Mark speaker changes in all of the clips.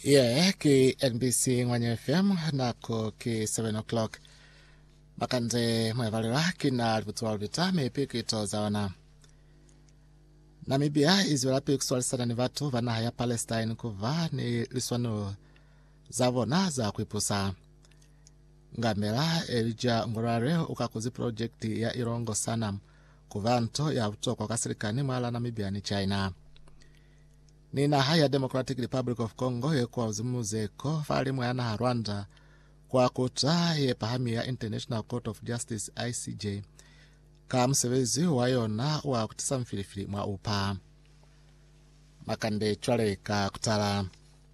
Speaker 1: ki NBC Ngwanya FM nako ki 7 o'clock makande mwevalera kina aliputuwa ulita mepiki tozawana. Namibia izwelapi kuswalisana ni vatu vana haya Palestine kuva ni liswano zavona za kuipusa. Ngamela elija ngurare ukakuzi projekti ya Irongo Sanam kuvanto ya utoko kwa serikali mwala Namibia ni China. Nina haya Democratic Republic of Congo yekuwa uzimuzeko fali mwana ha Rwanda kwa kuta ye pahami ya International Court of Justice ICJ kamsevezi wayona wa kutisa mfilifili mwa upa makande chwale ka kutala.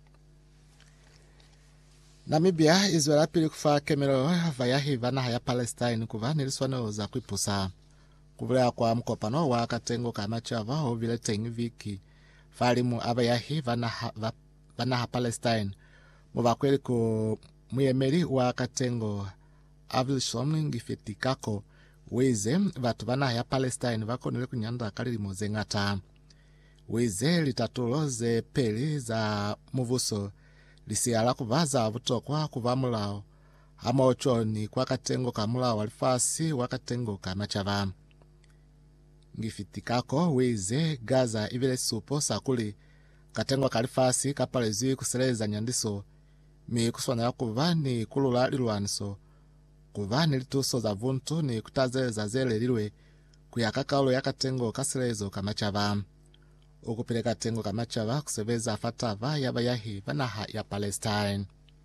Speaker 1: Namibia izwela pili kufa kemero vayahi vana haya Palestine kuva niliswano za kuipusa kuvulea kwa mkopano wa katengo kamachava ovile tengi viki falimu abayahi vana ha Palestine muvakweli ku muyemeli wa katengo Avilshom Ngifetikako weze vatu vana haya Palestine vakonele kunyanda kalilimo zengata weze litatulo ze peli za muvuso lisiala kuvaza vutokwa kuva mulao ama ochoni kwa katengo ka mulao walifasi wa katengo ka machava. Ngifitikako weze gaza ivile supo sakuli katengo kalifasi kapalezi kuseleza nyandiso mi kuswana ya kuva ni kulula lilwaniso kuva ni lituso za vuntu ni kutazeza zele lilwe kuyakakaulo ya katengo kaselezo kamachava ukupile katengo kamachava kuseveza fatava yaba yahi vanaha ya Palestine.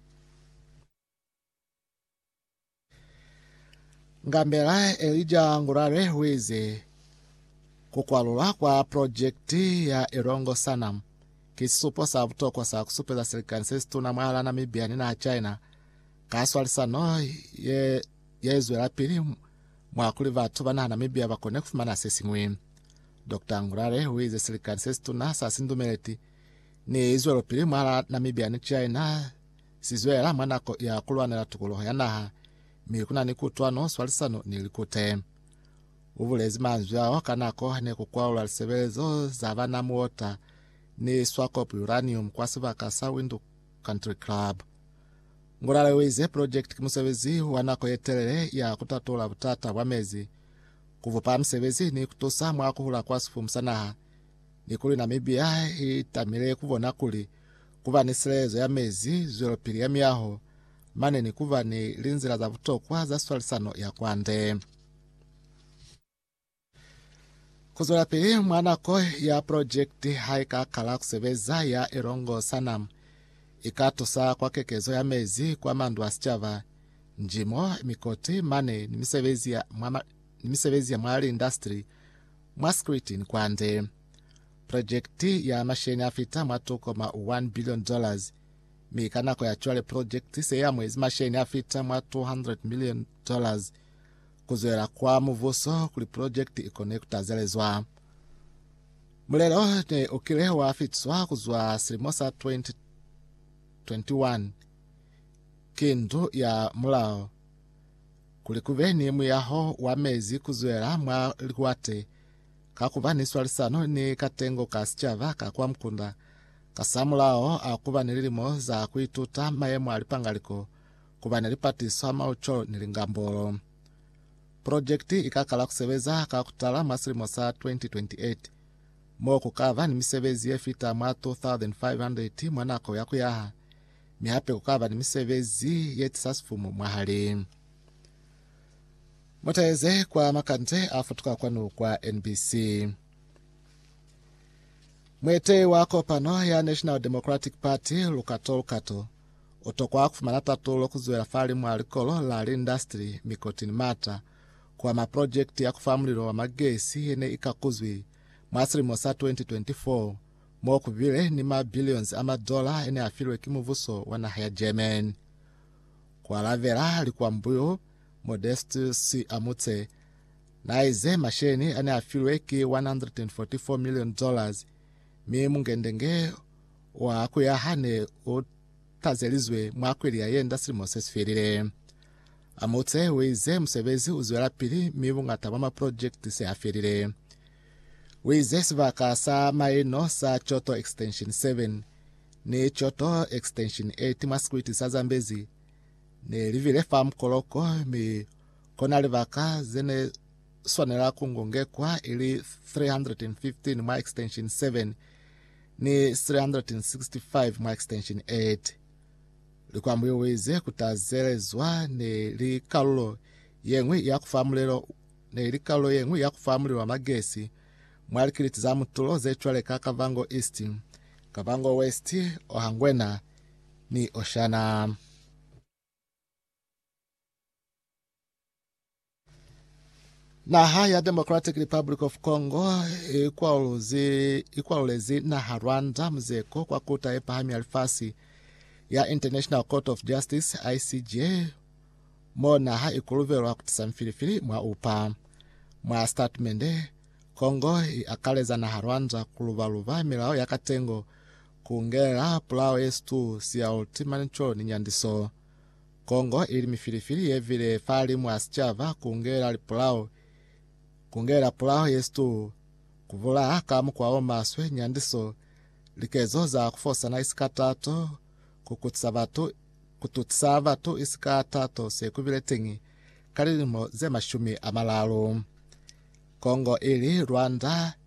Speaker 1: Ngambela elija ngurare weze kukwalula kwa projekti ya Irongo Sanam kisupo sa vutokwa sa kusupeza serikali sesituna mwala Namibia na China kaswalisano yezwela pili mwakuli vatu vana Namibia vakone kufumana sesingwi. Dr. Ngurare wize serikali sesituna sa sindumeleti ni izwelo pili mwala Namibia ni China sizwela mwanako ya kulwanela tukulo yanaha mikuna ni kutwano swalisano nilikute uvulezi manzu yao kanako ne kukwalula lisebelezo za vana muota ni Swakop Uranium kwa sivaka sa Windu Country Club. Ngurale wize project kimusevezi wanako yetelele ya kutatula butata wamezi kuvupa msevezi ni kutusa mwakuhula kwa sifu msanaha ni kuli Namibia itamile kuvona kuli kuva ni selezo ya mezi zwelopili ya miaho mane ni kuva ni linzila za vutokwa za swalisano ya kwande. Kuzola pili mwanako ya projekti haika kala kuseveza ya Irongo Sanam ikatusa kwa kekezo ya mezi kwa mandu asichava njimo mikoti mane ni misevezi ya mwali industry mwaskriti ni kwande. Projekti ya masheni afita mwatuko ma $1 billion mikanako ya chwale projekti se ya mwezi masheni afita mwa $200 million kuzoela kwa muvuso kuli projekti ikone kutazelezwa. Mulelo ne ukile wa afitswa kuzwa silimosa 2021 kindu ya mulao kulikuve ni muyaho wa mezi kuzoela mwa likuwate kakuva ni swalisano ni katengo kasichava kakwa mkunda kasamulao akuva nililimo za kuituta mayemu alipangaliko kuva nilipatiswa maucho nilingambolo. Projekti ikakala kuseveza kakutala masilimo sa 2028 mo kukava ni misevezi yefita mwa 2500 mwanako ya kuyaha mihape kukava ni misevezi yetisasifumu mwahali. Moteze kwa makante afutuka kwanu kwa NBC. Mwete wako pano ya National Democratic Party lukato otokwa kufumana tatulo kuzuela fali mwalikolo la industry mikotini mata kwa maprojekti ya kufamulilo wa magesi yene ikakuzwi mwasilimo sa 2024 moku vile ni billions ama dola ene afilwe kimuvuso wanahaya German. Kwa lavera alikuwa mbuyo Modestus Amutse na ize masheni ene afilwe ki $144 million mimu ngendenge wa kuyahane utazelizwe mwakweli ya yenda silimo sesifirire. Amutse wize musevezi uzwela pili mimu ngatama maprojekti se afirire. Wize sivaka sa maino sa Choto Extension 7 ni choto extension 8 maskwiti sa Zambezi ni livile farm koloko mi kona livaka zene swanela kungongekwa ili 315 mwa extension 7 ni 365 mwa extension 8 likwambuye weze kutazelezwa ni likalulo yengwi yakufamulelo ni likalulo yengwi yakufamulilwa magesi mwalikiliti za mutulo zechwaleka Kavango East, Kavango West, Ohangwena ni Oshana. Na haya Democratic Republic of Congo ikwalulezi na Rwanda mzeko kwa kuta epahami alifasi ya International Court of Justice ICJ mona ikuluverwa kutisa mfilifili mwa upa mwa statement Kongo akaleza na Rwanda kuluvaluva milao ya katengo kungela pulao S2 siya ultima ncho ni nyandiso Kongo ili mifilifili yevile fali mwa sichava kungela pulao S2 kuvula kamu kwa omaswe nyandiso likezo za kufosa na isikatato kututisa vatu isikatato sekuvile tingi kalilimo ze mashumi amalalo Kongo ili Rwanda